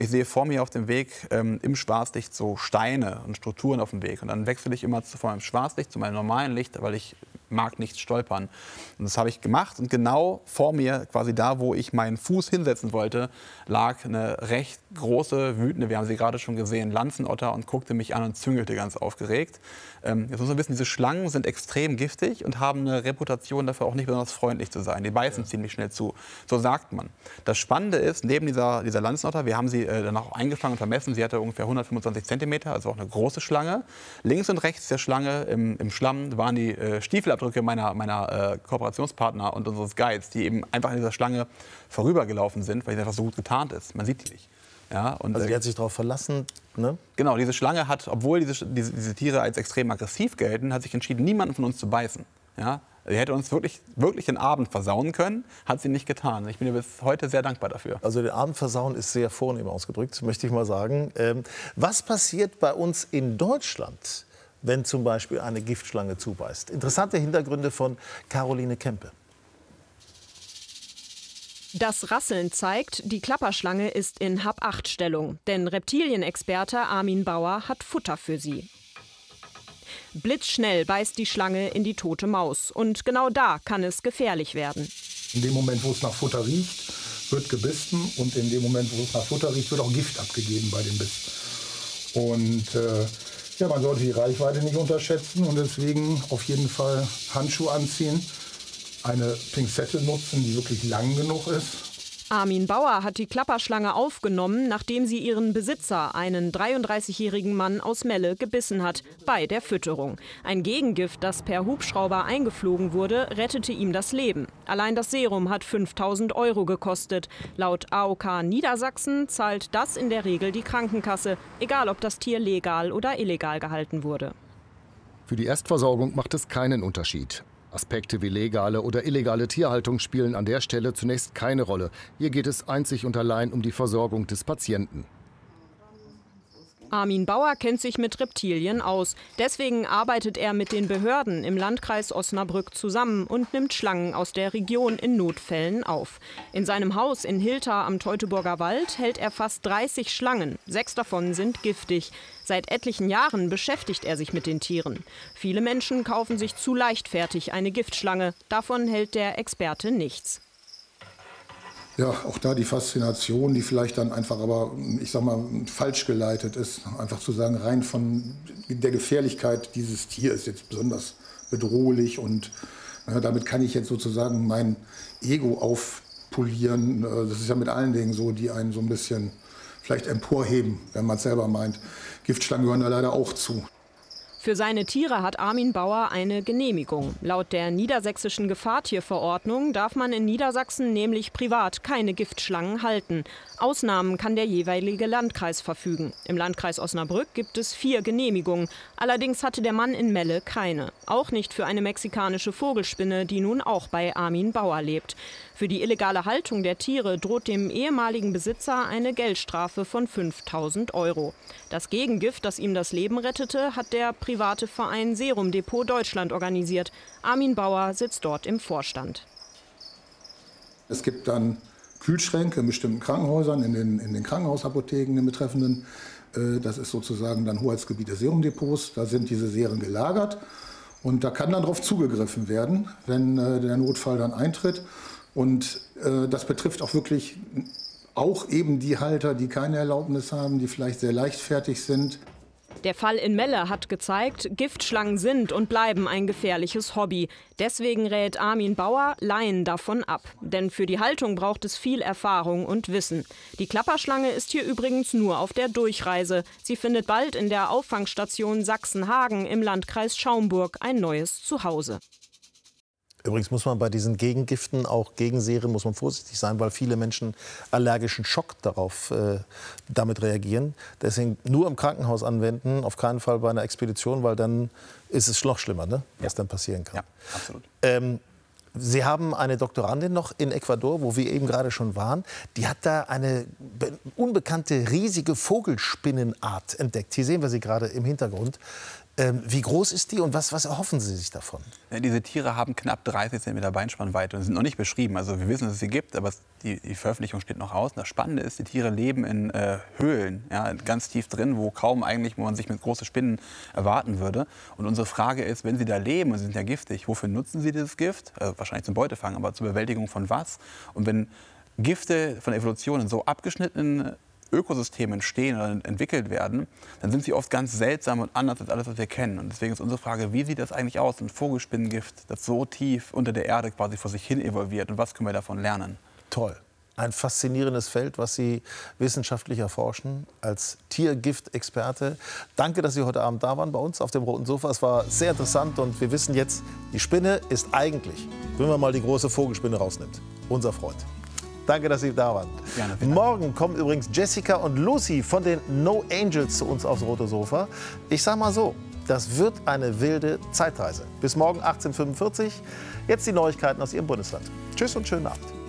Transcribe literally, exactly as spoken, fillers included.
Ich sehe vor mir auf dem Weg ähm, im Schwarzlicht so Steine und Strukturen auf dem Weg. Und dann wechsle ich immer zu, von meinem Schwarzlicht zu meinem normalen Licht, weil ich mag nicht stolpern. Und das habe ich gemacht. Und genau vor mir, quasi da, wo ich meinen Fuß hinsetzen wollte, lag eine recht große, wütende, wir haben sie gerade schon gesehen, Lanzenotter und guckte mich an und züngelte ganz aufgeregt. Ähm, jetzt muss man wissen, diese Schlangen sind extrem giftig und haben eine Reputation dafür, auch nicht besonders freundlich zu sein. Die beißen ja. ziemlich schnell zu. So sagt man. Das Spannende ist, neben dieser, dieser Lanzenotter, wir haben sie äh, dann auch eingefangen und vermessen, sie hatte ungefähr hundertfünfundzwanzig Zentimeter, also auch eine große Schlange. Links und rechts der Schlange im, im Schlamm waren die äh, Stiefelabdrücke meiner, meiner äh, Kooperationspartner und unseres Guides, die eben einfach an dieser Schlange vorübergelaufen sind, weil sie einfach so gut getarnt ist. Man sieht die nicht. Ja, und also die hat sich darauf verlassen, ne? Genau, diese Schlange hat, obwohl diese, diese, diese Tiere als extrem aggressiv gelten, hat sich entschieden, niemanden von uns zu beißen. Ja? Sie hätte uns wirklich, wirklich den Abend versauen können, hat sie nicht getan. Ich bin ihr bis heute sehr dankbar dafür. Also den Abend versauen ist sehr vornehm ausgedrückt, möchte ich mal sagen. Ähm, was passiert bei uns in Deutschland, wenn zum Beispiel eine Giftschlange zubeißt? Interessante Hintergründe von Caroline Kempe. Das Rasseln zeigt, die Klapperschlange ist in Hab-acht-Stellung. Denn Reptilienexperte Armin Bauer hat Futter für sie. Blitzschnell beißt die Schlange in die tote Maus. Und genau da kann es gefährlich werden. In dem Moment, wo es nach Futter riecht, wird gebissen. Und in dem Moment, wo es nach Futter riecht, wird auch Gift abgegeben bei dem Biss. Und äh, ja, man sollte die Reichweite nicht unterschätzen. Und deswegen auf jeden Fall Handschuhe anziehen. Eine Pinzette nutzen, die wirklich lang genug ist. Armin Bauer hat die Klapperschlange aufgenommen, nachdem sie ihren Besitzer, einen dreiunddreißigjährigen Mann aus Melle, gebissen hat, bei der Fütterung. Ein Gegengift, das per Hubschrauber eingeflogen wurde, rettete ihm das Leben. Allein das Serum hat fünftausend Euro gekostet. Laut A O K Niedersachsen zahlt das in der Regel die Krankenkasse, egal ob das Tier legal oder illegal gehalten wurde. Für die Erstversorgung macht es keinen Unterschied. Aspekte wie legale oder illegale Tierhaltung spielen an der Stelle zunächst keine Rolle. Hier geht es einzig und allein um die Versorgung des Patienten. Armin Bauer kennt sich mit Reptilien aus. Deswegen arbeitet er mit den Behörden im Landkreis Osnabrück zusammen und nimmt Schlangen aus der Region in Notfällen auf. In seinem Haus in Hilter am Teutoburger Wald hält er fast dreißig Schlangen. Sechs davon sind giftig. Seit etlichen Jahren beschäftigt er sich mit den Tieren. Viele Menschen kaufen sich zu leichtfertig eine Giftschlange. Davon hält der Experte nichts. Ja, auch da die Faszination, die vielleicht dann einfach aber, ich sag mal, falsch geleitet ist. Einfach zu sagen, rein von der Gefährlichkeit, dieses Tier ist jetzt besonders bedrohlich und äh, damit kann ich jetzt sozusagen mein Ego aufpolieren. Das ist ja mit allen Dingen so, die einen so ein bisschen vielleicht emporheben, wenn man es selber meint. Giftschlangen gehören da leider auch zu. Für seine Tiere hat Armin Bauer eine Genehmigung. Laut der niedersächsischen Gefahrtierverordnung darf man in Niedersachsen nämlich privat keine Giftschlangen halten. Ausnahmen kann der jeweilige Landkreis verfügen. Im Landkreis Osnabrück gibt es vier Genehmigungen. Allerdings hatte der Mann in Melle keine. Auch nicht für eine mexikanische Vogelspinne, die nun auch bei Armin Bauer lebt. Für die illegale Haltung der Tiere droht dem ehemaligen Besitzer eine Geldstrafe von fünftausend Euro. Das Gegengift, das ihm das Leben rettete, hat der private Verein Serum Depot Deutschland organisiert. Armin Bauer sitzt dort im Vorstand. Es gibt dann Kühlschränke in bestimmten Krankenhäusern, in den, in den Krankenhausapotheken, den betreffenden. Das ist sozusagen dann Hoheitsgebiet des Serumdepots. Da sind diese Serien gelagert. Und da kann dann darauf zugegriffen werden, wenn der Notfall dann eintritt. Und äh, das betrifft auch wirklich auch eben die Halter, die keine Erlaubnis haben, die vielleicht sehr leichtfertig sind. Der Fall in Melle hat gezeigt, Giftschlangen sind und bleiben ein gefährliches Hobby. Deswegen rät Armin Bauer Laien davon ab. Denn für die Haltung braucht es viel Erfahrung und Wissen. Die Klapperschlange ist hier übrigens nur auf der Durchreise. Sie findet bald in der Auffangstation Sachsenhagen im Landkreis Schaumburg ein neues Zuhause. Übrigens muss man bei diesen Gegengiften, auch gegen Serien, muss man vorsichtig sein, weil viele Menschen allergischen Schock darauf äh, damit reagieren. Deswegen nur im Krankenhaus anwenden, auf keinen Fall bei einer Expedition, weil dann ist es noch schlimmer, ne? Was ja. dann passieren kann. Ja, absolut. Ähm, Sie haben eine Doktorandin noch in Ecuador, wo wir eben gerade schon waren. Die hat da eine unbekannte riesige Vogelspinnenart entdeckt. Hier sehen wir sie gerade im Hintergrund. Ähm, wie groß ist die und was, was erhoffen Sie sich davon? Ja, diese Tiere haben knapp dreißig Zentimeter Beinspannweite und sind noch nicht beschrieben. Also wir wissen, dass es sie gibt, aber die, die Veröffentlichung steht noch aus. Und das Spannende ist, die Tiere leben in äh, Höhlen, ja, ganz tief drin, wo kaum eigentlich, wo man sich mit großen Spinnen erwarten würde. Und unsere Frage ist, wenn sie da leben und sie sind ja giftig, wofür nutzen sie dieses Gift? Äh, wahrscheinlich zum Beutefang, aber zur Bewältigung von was? Und wenn Gifte von der Evolution in so abgeschnittenen Ökosystemen entstehen oder entwickelt werden, dann sind sie oft ganz seltsam und anders als alles, was wir kennen. Und deswegen ist unsere Frage, wie sieht das eigentlich aus, ein Vogelspinnengift, das so tief unter der Erde quasi vor sich hin evolviert und was können wir davon lernen? Toll. Ein faszinierendes Feld, was Sie wissenschaftlich erforschen als Tiergiftexperte. Danke, dass Sie heute Abend da waren bei uns auf dem roten Sofa. Es war sehr interessant und wir wissen jetzt, die Spinne ist eigentlich, wenn man mal die große Vogelspinne rausnimmt, unser Freund. Danke, dass Sie da waren. Gerne, Morgen kommen übrigens Jessica und Lucy von den No Angels zu uns aufs rote Sofa. Ich sag mal so, das wird eine wilde Zeitreise. Bis morgen achtzehn Uhr fünfundvierzig. Jetzt die Neuigkeiten aus Ihrem Bundesland. Tschüss und schönen Abend.